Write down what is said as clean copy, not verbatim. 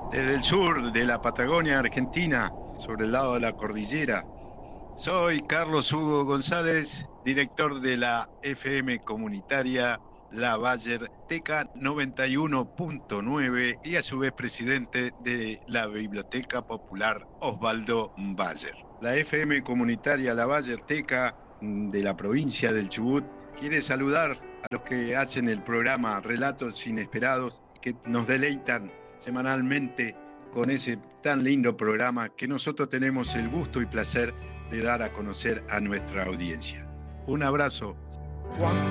desde el sur de la Patagonia Argentina, sobre el lado de la cordillera. Soy Carlos Hugo González, director de la FM comunitaria La Bayer Teca 91.9 y a su vez presidente de la Biblioteca Popular Osvaldo Bayer. La FM comunitaria La Bayer Teca de la provincia del Chubut quiere saludar a los que hacen el programa Relatos Inesperados, que nos deleitan semanalmente con ese tan lindo programa que nosotros tenemos el gusto y placer de dar a conocer a nuestra audiencia. Un abrazo.